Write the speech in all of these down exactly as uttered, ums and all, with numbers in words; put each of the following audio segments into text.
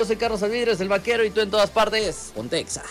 Yo soy Carlos Alvidres, el vaquero, y tú en todas partes, ponte Exa.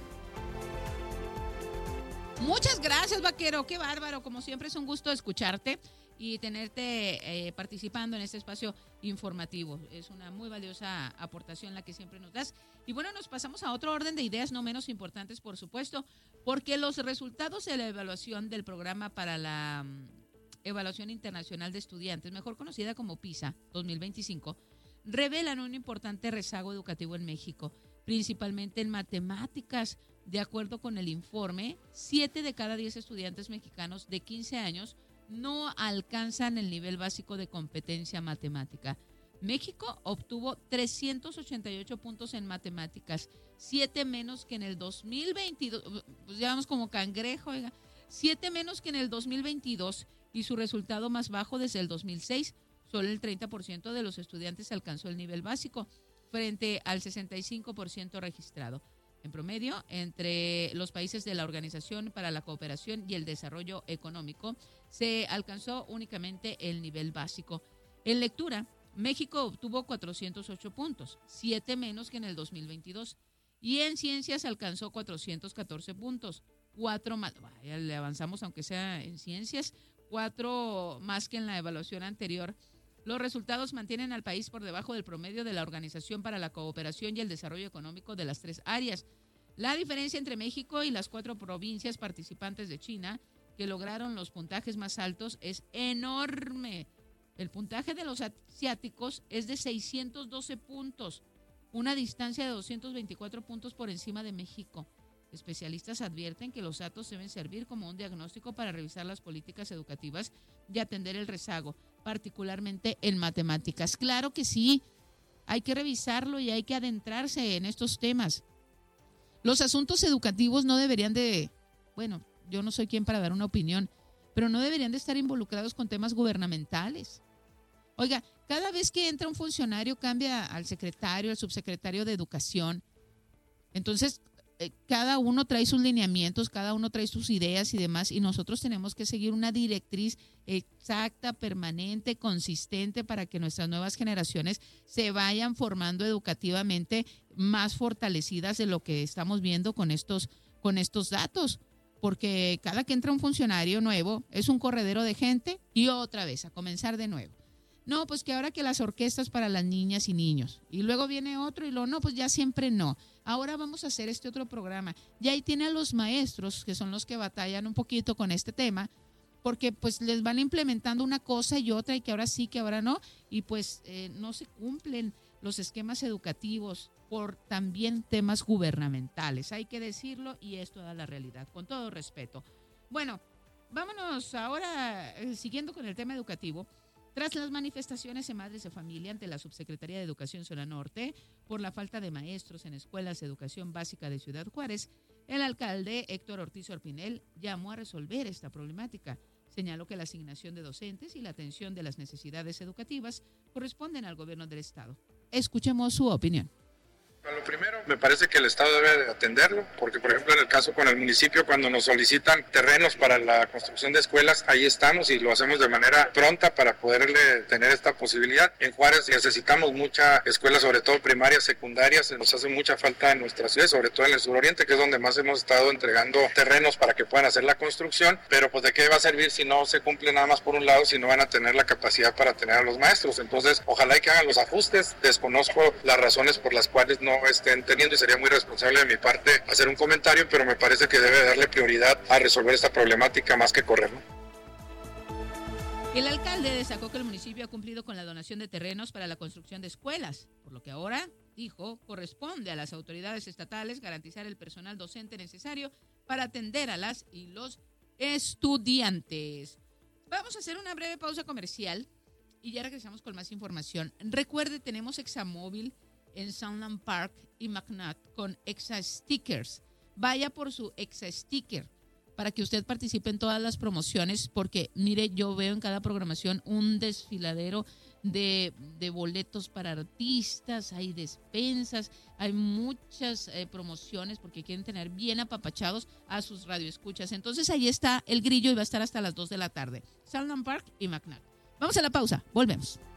Muchas gracias, vaquero, qué bárbaro, como siempre es un gusto escucharte y tenerte eh, participando en este espacio informativo. Es una muy valiosa aportación la que siempre nos das. Y bueno, nos pasamos a otro orden de ideas no menos importantes, por supuesto, porque los resultados de la evaluación del programa para la um, Evaluación Internacional de Estudiantes, mejor conocida como PISA dos mil veinticinco, revelan un importante rezago educativo en México, principalmente en matemáticas. De acuerdo con el informe, siete de cada diez estudiantes mexicanos de quince años no alcanzan el nivel básico de competencia matemática. México obtuvo trescientos ochenta y ocho puntos en matemáticas, siete menos que en el dos mil veintidós, pues ya vamos como cangrejo, oiga, siete menos que en el dos mil veintidós, y su resultado más bajo desde el dos mil seis. Solo el treinta por ciento de los estudiantes alcanzó el nivel básico, frente al sesenta y cinco por ciento registrado. En promedio, entre los países de la Organización para la Cooperación y el Desarrollo Económico, se alcanzó únicamente el nivel básico. En lectura, México obtuvo cuatrocientos ocho puntos, siete menos que en el dos mil veintidós. Y en ciencias alcanzó cuatrocientos catorce puntos, cuatro más, vaya, le avanzamos aunque sea en ciencias, cuatro más que en la evaluación anterior. Los resultados mantienen al país por debajo del promedio de la Organización para la Cooperación y el Desarrollo Económico de las tres áreas. La diferencia entre México y las cuatro provincias participantes de China, que lograron los puntajes más altos, es enorme. El puntaje de los asiáticos es de seiscientos doce puntos, una distancia de doscientos veinticuatro puntos por encima de México. Especialistas advierten que los datos deben servir como un diagnóstico para revisar las políticas educativas y atender el rezago, particularmente en matemáticas. Claro que sí, hay que revisarlo y hay que adentrarse en estos temas. Los asuntos educativos no deberían de, bueno, yo no soy quien para dar una opinión, pero no deberían de estar involucrados con temas gubernamentales. Oiga, cada vez que entra un funcionario cambia al secretario, al subsecretario de Educación. Entonces, cada uno trae sus lineamientos, cada uno trae sus ideas y demás, y nosotros tenemos que seguir una directriz exacta, permanente, consistente, para que nuestras nuevas generaciones se vayan formando educativamente más fortalecidas de lo que estamos viendo con estos, con estos datos, porque cada que entra un funcionario nuevo es un corredero de gente y otra vez a comenzar de nuevo. No, pues que ahora que las orquestas para las niñas y niños, y luego viene otro y luego no, pues ya siempre no. Ahora vamos a hacer este otro programa. Y ahí tiene a los maestros, que son los que batallan un poquito con este tema, porque pues les van implementando una cosa y otra, y que ahora sí, que ahora no, y pues eh, no se cumplen los esquemas educativos por también temas gubernamentales. Hay que decirlo, y esto da la realidad, con todo respeto. Bueno, vámonos ahora, eh, siguiendo con el tema educativo. Tras las manifestaciones de madres de familia ante la Subsecretaría de Educación Zona Norte por la falta de maestros en escuelas de educación básica de Ciudad Juárez, el alcalde Héctor Ortiz Orpinel llamó a resolver esta problemática. Señaló que la asignación de docentes y la atención de las necesidades educativas corresponden al gobierno del estado. Escuchemos su opinión. Lo primero, me parece que el Estado debe de atenderlo, porque por ejemplo en el caso con el municipio, cuando nos solicitan terrenos para la construcción de escuelas, ahí estamos y lo hacemos de manera pronta para poderle tener esta posibilidad. En Juárez necesitamos mucha escuela, sobre todo primarias, secundarias, nos hace mucha falta en nuestra ciudad, sobre todo en el suroriente, que es donde más hemos estado entregando terrenos para que puedan hacer la construcción, pero pues de qué va a servir si no se cumple nada más por un lado, si no van a tener la capacidad para tener a los maestros. Entonces, ojalá y que hagan los ajustes. Desconozco las razones por las cuales no estén teniendo, y sería muy responsable de mi parte hacer un comentario, pero me parece que debe darle prioridad a resolver esta problemática más que correr, ¿no? El alcalde destacó que el municipio ha cumplido con la donación de terrenos para la construcción de escuelas, por lo que ahora, dijo, corresponde a las autoridades estatales garantizar el personal docente necesario para atender a las y los estudiantes. Vamos a hacer una breve pausa comercial y ya regresamos con más información. Recuerde, tenemos Examóvil en Sunland Park y McNutt con Exa Stickers. Vaya por su Exa Sticker para que usted participe en todas las promociones, porque mire, yo veo en cada programación un desfiladero de, de boletos para artistas, hay despensas, hay muchas eh, promociones porque quieren tener bien apapachados a sus radioescuchas. Entonces ahí está el grillo y va a estar hasta las dos de la tarde. Sunland Park y McNutt. Vamos a la pausa, volvemos.